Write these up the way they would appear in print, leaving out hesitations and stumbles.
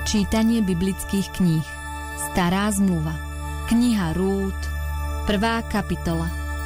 Čítanie biblických kníh. Stará zmluva. Kniha Rút. 1. kapitola.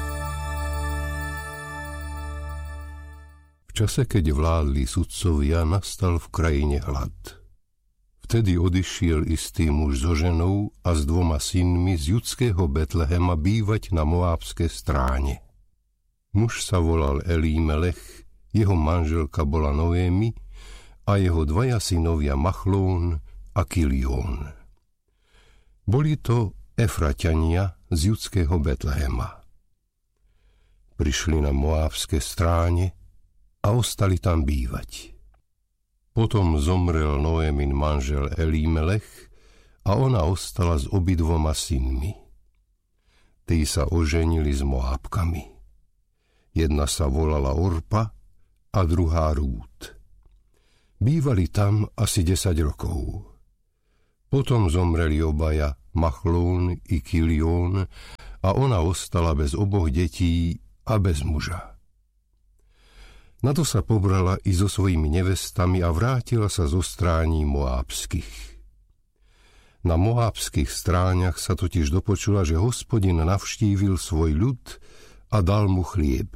V čase, keď vládli sudcovia, nastal v krajine hlad. Vtedy odišiel istý muž so ženou a s 2 synmi z judského Betlehema bývať na moábskej stráne. Muž sa volal Elímelech, jeho manželka bola Noémi a jeho 2 synovia Machlón a Kilión. Boli to Efraťania z judského Betlehema. Prišli na moábske stráne a ostali tam bývať. Potom zomrel Noémin manžel Elímelech a ona ostala s 2 synmi. Tí sa oženili s Moábkami. Jedna sa volala Orpa a druhá Rút. Bývali tam asi 10 rokov. Potom zomreli obaja, Machlón i Kilión, a ona ostala bez 2 detí a bez muža. Na to sa pobrala i so svojimi nevestami a vrátila sa zo strání moábskych. Na moábskych stráňach sa totiž dopočula, že Hospodin navštívil svoj ľud a dal mu chlieb.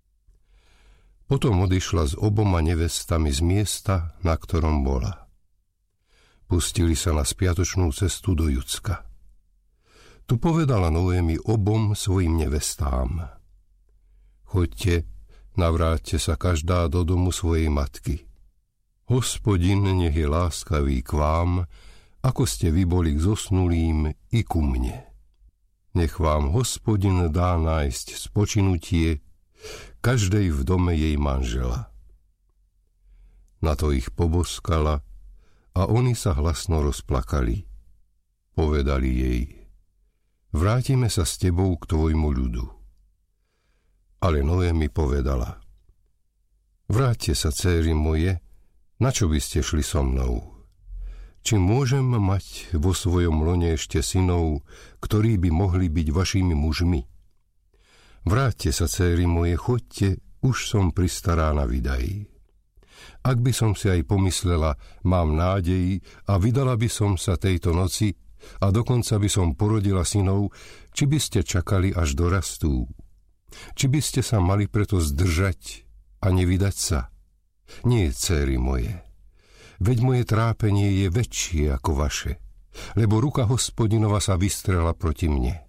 Potom odišla s 2 nevestami z miesta, na ktorom bola. Pustili sa na spiatočnú cestu do Judska. Tu povedala Noémi 2 svojim nevestám: Choďte, navráťte sa každá do domu svojej matky. Hospodin nech je láskavý k vám, ako ste vy boli k zosnulým i ku mne. Nech vám Hospodin dá nájsť spočinutie každej v dome jej manžela. Na to ich poboskala a oni sa hlasno rozplakali. Povedali jej: Vrátime sa s tebou k tvojmu ľudu. Ale Noémi povedala: Vráťte sa, dcéry moje, na čo by ste šli so mnou? Či môžem mať vo svojom lone ešte synov, ktorí by mohli byť vašimi mužmi? Vráťte sa, dcéry moje, choďte, už som pristará na vydaj. Ak by som si aj pomyslela, mám nádej a vydala by som sa tejto noci a dokonca by som porodila synov, či by ste čakali, až dorastú? Či by ste sa mali preto zdržať a nevydať sa? Nie, dcéry moje, veď moje trápenie je väčšie ako vaše, lebo ruka Hospodinova sa vystrela proti mne.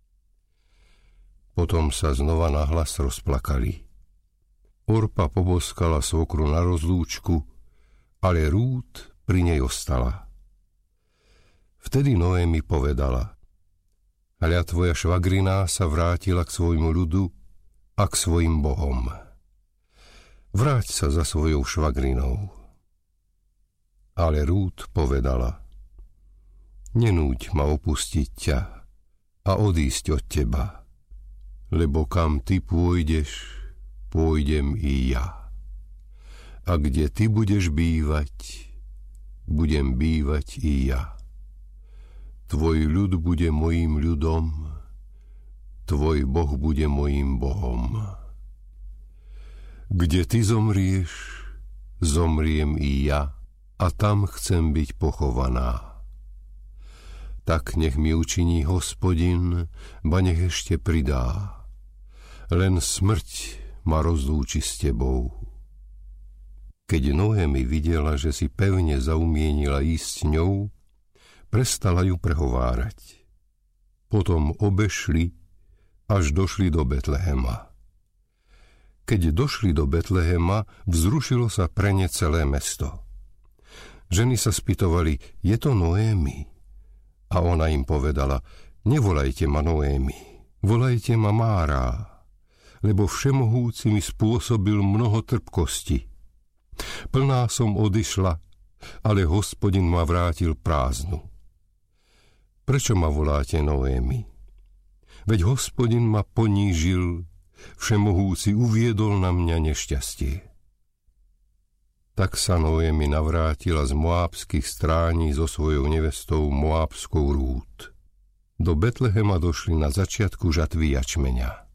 Potom sa znova nahlas rozplakali. Orpa poboskala svokru na rozlúčku, ale Rút pri nej ostala. Vtedy Noémi povedala: Hľa, tvoja švagriná sa vrátila k svojmu ľudu a k svojim bohom. Vráť sa za svojou švagrinou. Ale Rút povedala: Nenúď ma opustiť ťa a odísť od teba, lebo kam ty pôjdeš, pôjdem i ja. A kde ty budeš bývať, budem bývať i ja. Tvoj ľud bude mojím ľudom, tvoj Boh bude mojím Bohom. Kde ty zomrieš, zomriem i ja, a tam chcem byť pochovaná. Tak nech mi učiní Hospodin, ba nech ešte pridá. Len smrť ma rozlúči s tebou. Keď Noémi videla, že si pevne zaumienila ísť s ňou, prestala ju prehovárať. Potom obešli, až došli do Betlehema. Keď došli do Betlehema, vzrušilo sa pre ne celé mesto. Ženy sa spýtovali: Je to Noémi? A ona im povedala: Nevolajte ma Noémi, volajte ma Mára, lebo Všemohúci mi spôsobil mnoho trpkosti. Plná som odišla, ale Hospodin ma vrátil prázdnu. Prečo ma voláte Noémi? Veď Hospodin ma ponížil, Všemohúci uviedol na mňa nešťastie. Tak sa Noémi navrátila z moábskych strání so svojou nevestou moábskou Rút. Do Betlehema došli na začiatku žatvy jačmeňa.